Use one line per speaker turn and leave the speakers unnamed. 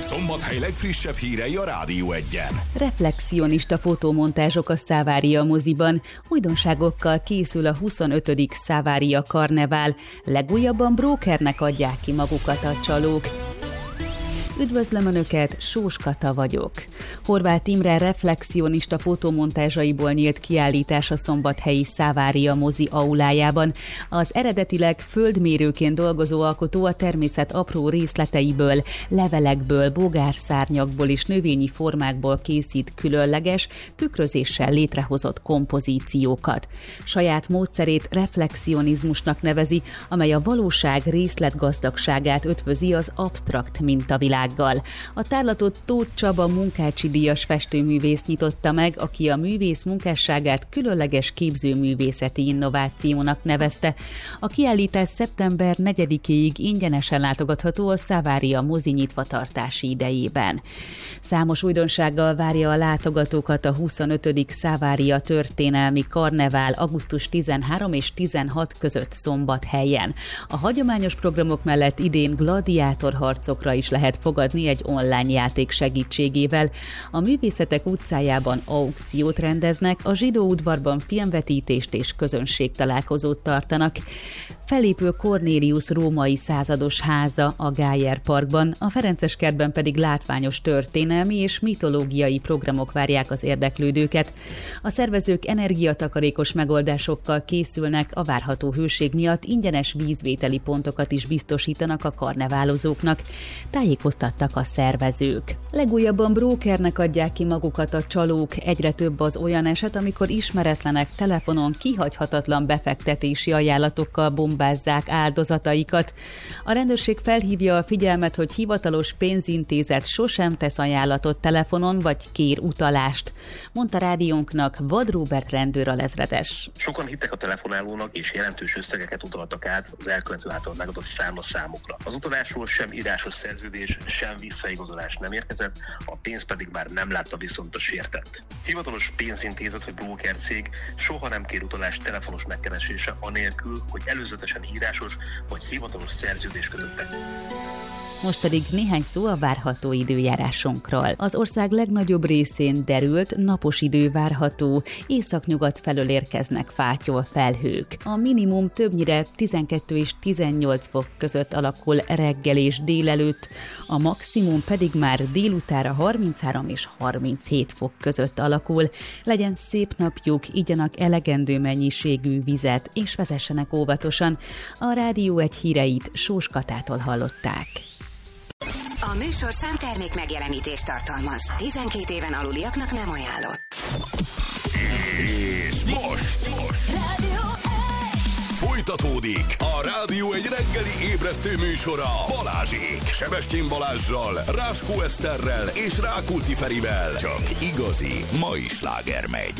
Szombathely legfrissebb hírei a Rádió 1-en.
Reflexionista fotómontázsok a Szávária moziban. Újdonságokkal készül a 25. Szávária karnevál. Legújabban brókernek adják ki magukat a csalók. Üdvözlöm Önöket, Sós Kata vagyok. Horváth Imre reflexionista fotómontázsaiból nyílt kiállítás a szombathelyi Szávária mozi aulájában. Az eredetileg földmérőként dolgozó alkotó a természet apró részleteiből, levelekből, bogárszárnyakból és növényi formákból készít különleges, tükrözéssel létrehozott kompozíciókat. Saját módszerét reflexionizmusnak nevezi, amely a valóság részletgazdagságát ötvözi az absztrakt mintavilággal. A tárlatot Tóth Csaba Munkácsi díjas festőművész nyitotta meg, aki a művész munkásságát különleges képzőművészeti innovációnak nevezte. A kiállítás szeptember 4-ig ingyenesen látogatható a Szávária mozi nyitvatartási idejében. Számos újdonsággal várja a látogatókat a 25. Szávária történelmi karnevál augusztus 13 és 16 között Szombathelyen. A hagyományos programok mellett idén gladiátorharcokra is lehet fogadni egy online játék segítségével. A Művészetek utcájában aukciót rendeznek, a Zsidó udvarban filmvetítést és közönségtalálkozót tartanak. Felépül Cornélius római százados háza a Gájer Parkban, a Ferenceskertben pedig látványos történelmi és mitológiai programok várják az érdeklődőket. A szervezők energiatakarékos megoldásokkal készülnek, a várható hőség miatt ingyenes vízvételi pontokat is biztosítanak a karneválozóknak. Tájékoztattak a szervezők. Legújabban brókernek adják ki magukat a csalók. Egyre több az olyan eset, amikor ismeretlenek telefonon kihagyhatatlan befektetési ajánlatokkal bombázzák áldozataikat. A rendőrség felhívja a figyelmet, hogy hivatalos pénzintézet sosem tesz ajánlatot telefonon, vagy kér utalást, mondta rádiónknak Vad Róbert rendőralezredes.
Sokan hittek a telefonálónak, és jelentős összegeket utaltak át az elkövető által megadott számokra. Az utalásról sem írásos szerződés, sem visszaigazolás nem érkezett, a pénzt pedig már nem látta viszont a sértett. Hivatalos pénzintézet vagy brókercég soha nem kér utalást telefonos megkeresése anélkül, hogy előzetesen írásos vagy hivatalos szerződést kötöttek.
Most pedig néhány szó a várható időjárásunkról. Az ország legnagyobb részén derült, napos idő várható, északnyugat felől érkeznek fátyol felhők. A minimum többnyire 12 és 18 fok között alakul reggel és délelőtt, a maximum pedig már délutára 33 és 37 fok között alakul. Legyen szép napjuk, igyanak elegendő mennyiségű vizet, és vezessenek óvatosan. A Rádió 1 híreit Sós Katától hallották.
A műsorszám termék megjelenítést tartalmaz. 12 éven aluliaknak nem ajánlott.
És most
Rádió 1!
folytatódik a Rádió 1 reggeli ébresztő műsora Balázsék. Sebestyén Balázssal, Ráskó Eszterrel és Rákóczi Ferivel. Csak igazi mai sláger megy.